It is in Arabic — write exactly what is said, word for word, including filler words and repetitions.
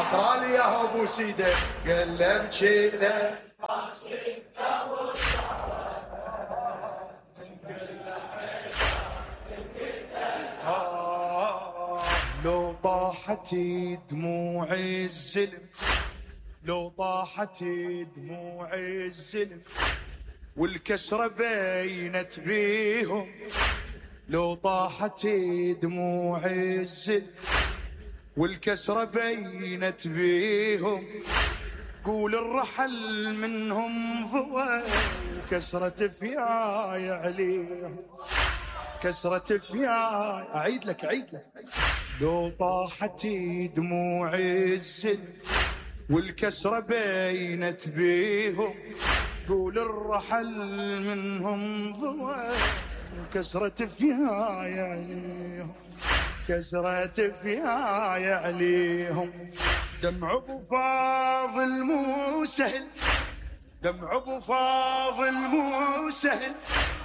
اقرا لي يا ابو سيده قلب جينا لو طاحت دموع الزلم لو طاحت دموع الزلم والكسرة بينت بيهم لو طاحت دموع الزلم والكسرة بينت بيهم قول الرحل منهم ضوى كسرة فياي عليهم كسرة فياي أعيد لك أعيد لك لو طاحت دموع الزلم والكسرة بينت بيهم قول الرحل منهم ضوى كسرة فياي عليهم كسرة فياي عليهم دمع ابو فاضل مو سهل دمع ابو فاضل مو سهل